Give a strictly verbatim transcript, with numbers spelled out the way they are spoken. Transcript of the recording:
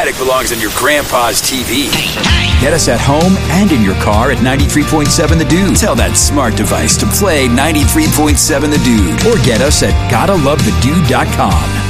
attic belongs on your grandpa's T V. Get us at home and in your car at ninety-three point seven The Dude. Tell that smart device to play ninety-three point seven The Dude. Or get us at gotta love the dude dot com.